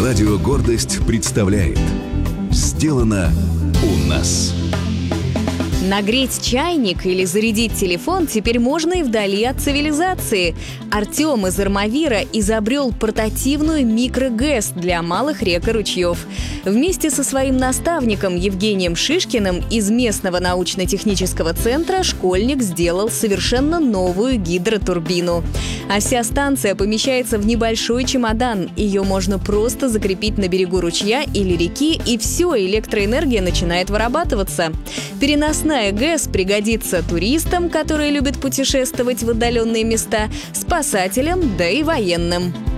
Радио «Гордость» представляет «Сделано у нас». Нагреть чайник или зарядить телефон теперь можно и вдали от цивилизации. Артем из Армавира изобрел портативную микро-ГЭС для малых рек и ручьев. Вместе со своим наставником Евгением Шишкиным из местного научно-технического центра школьник сделал совершенно новую гидротурбину. А вся станция помещается в небольшой чемодан. Ее можно просто закрепить на берегу ручья или реки, и все, электроэнергия начинает вырабатываться. Переносная ГЭС пригодится туристам, которые любят путешествовать в отдаленные места, спасателям, да и военным.